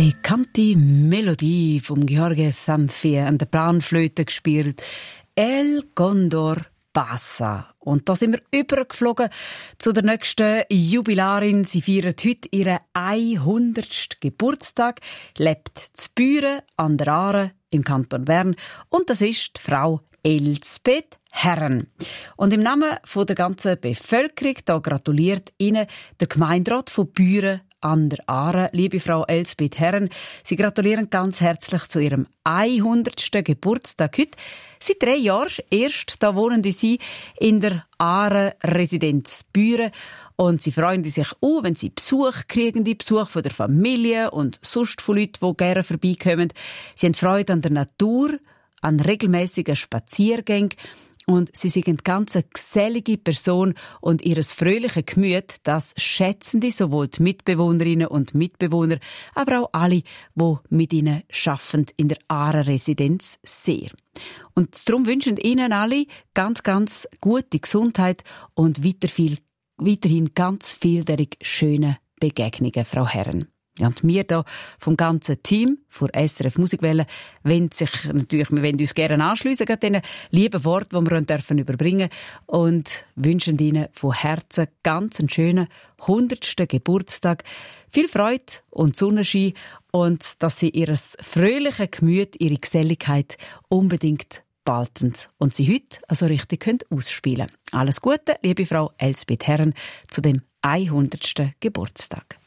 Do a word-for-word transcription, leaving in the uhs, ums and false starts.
Bekannte Melodie vom Jorge Sanfi an der Panflöte gespielt. El Condor Pasa. Und da sind wir übergeflogen zu der nächsten Jubilarin. Sie feiert heute ihren hundertsten Geburtstag, lebt zu Büren an der Aare im Kanton Bern. Und das ist die Frau Elsbeth Herren. Und im Namen der ganzen Bevölkerung da gratuliert Ihnen der Gemeinderat von Büren an der Aare. Liebe Frau Elsbeth Herren, Sie gratulieren ganz herzlich zu Ihrem hundertsten Geburtstag heute. Seit drei Jahren erst da wohnen Sie in der Aare-Residenz Büren. Und Sie freuen sich auch, wenn Sie Besuch kriegen, die Besuch von der Familie und sonst von Leuten, die gerne vorbeikommen. Sie haben Freude an der Natur, an regelmäßigen Spaziergängen. Und sie sind eine ganz gesellige Person und ihres fröhliche Gemüt, das schätzen die sowohl die Mitbewohnerinnen und Mitbewohner, aber auch alle, die mit ihnen arbeiten in der Aare-Residenz sehr. Und darum wünschen Ihnen alle ganz, ganz gute Gesundheit und weiter viel, weiterhin ganz vielfältig schöne Begegnungen, Frau Herren. Ja, und wir hier vom ganzen Team von S R F Musikwelle wollen sich natürlich, wir wollen uns gerne anschliessen an diesen lieben Worten, die wir dürfen überbringen und wünschen Ihnen von Herzen ganz einen schönen hundertsten Geburtstag. Viel Freude und Sonnenschein und dass Sie Ihr fröhliches Gemüt, Ihre Geselligkeit unbedingt behalten und Sie heute also richtig können ausspielen. Alles Gute, liebe Frau Elsbeth Herren, zu dem hundertsten Geburtstag.